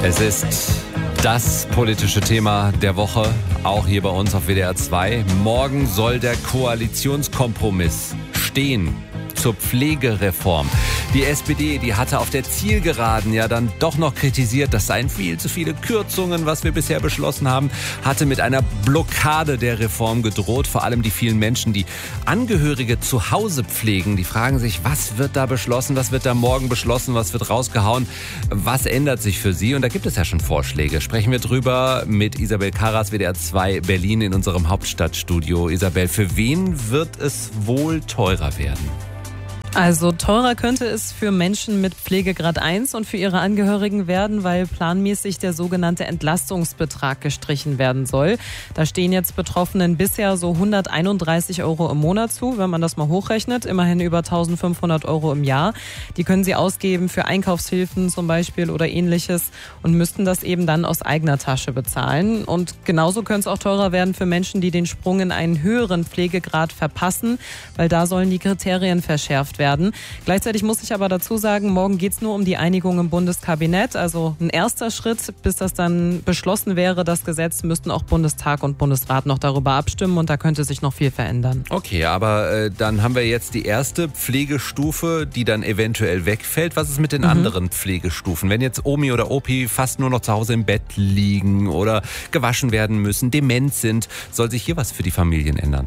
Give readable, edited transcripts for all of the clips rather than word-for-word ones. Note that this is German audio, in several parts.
Es ist das politische Thema der Woche, auch hier bei uns auf WDR 2. Morgen soll der Koalitionskompromiss stehen zur Pflegereform. Die SPD, die hatte auf der Zielgeraden ja dann doch noch kritisiert, das seien viel zu viele Kürzungen, was wir bisher beschlossen haben, hatte mit einer Blockade der Reform gedroht. Vor allem die vielen Menschen, die Angehörige zu Hause pflegen, die fragen sich, was wird da beschlossen, was wird da morgen beschlossen, was wird rausgehauen, was ändert sich für sie? Und da gibt es ja schon Vorschläge. Sprechen wir drüber mit Isabel Karras, WDR 2 Berlin in unserem Hauptstadtstudio. Isabel, für wen wird es wohl teurer werden? Also teurer könnte es für Menschen mit Pflegegrad 1 und für ihre Angehörigen werden, weil planmäßig der sogenannte Entlastungsbetrag gestrichen werden soll. Da stehen jetzt Betroffenen bisher so 131 € im Monat zu, wenn man das mal hochrechnet, immerhin über 1.500 € im Jahr. Die können sie ausgeben für Einkaufshilfen zum Beispiel oder ähnliches und müssten das eben dann aus eigener Tasche bezahlen. Und genauso könnte es auch teurer werden für Menschen, die den Sprung in einen höheren Pflegegrad verpassen, weil da sollen die Kriterien verschärft werden. Gleichzeitig muss ich aber dazu sagen, morgen geht es nur um die Einigung im Bundeskabinett. Also ein erster Schritt, bis das dann beschlossen wäre, das Gesetz, müssten auch Bundestag und Bundesrat noch darüber abstimmen und da könnte sich noch viel verändern. Okay, aber dann haben wir jetzt die erste Pflegestufe, die dann eventuell wegfällt. Was ist mit den anderen Pflegestufen? Wenn jetzt Omi oder Opi fast nur noch zu Hause im Bett liegen oder gewaschen werden müssen, dement sind, soll sich hier was für die Familien ändern?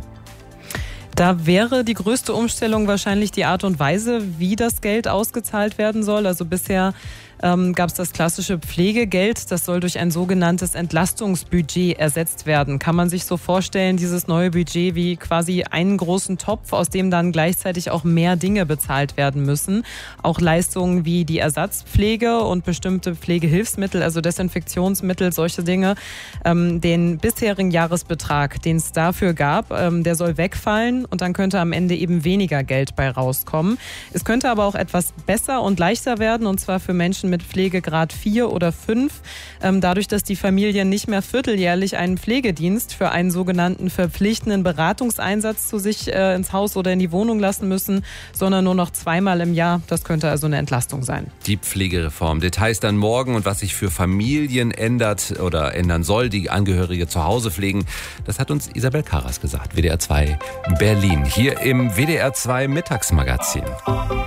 Da wäre die größte Umstellung wahrscheinlich die Art und Weise, wie das Geld ausgezahlt werden soll. Also bisher gab es das klassische Pflegegeld. Das soll durch ein sogenanntes Entlastungsbudget ersetzt werden. Kann man sich so vorstellen, dieses neue Budget wie quasi einen großen Topf, aus dem dann gleichzeitig auch mehr Dinge bezahlt werden müssen. Auch Leistungen wie die Ersatzpflege und bestimmte Pflegehilfsmittel, also Desinfektionsmittel, solche Dinge. Den bisherigen Jahresbetrag, den es dafür gab, der soll wegfallen und dann könnte am Ende eben weniger Geld bei rauskommen. Es könnte aber auch etwas besser und leichter werden, und zwar für Menschen mit Pflegegrad 4 oder 5. Dadurch, dass die Familien nicht mehr vierteljährlich einen Pflegedienst für einen sogenannten verpflichtenden Beratungseinsatz zu sich ins Haus oder in die Wohnung lassen müssen, sondern nur noch zweimal im Jahr. Das könnte also eine Entlastung sein. Die Pflegereform. Details dann morgen und was sich für Familien ändert oder ändern soll, die Angehörige zu Hause pflegen, das hat uns Isabel Karras gesagt. WDR 2 Berlin. Hier im WDR 2 Mittagsmagazin.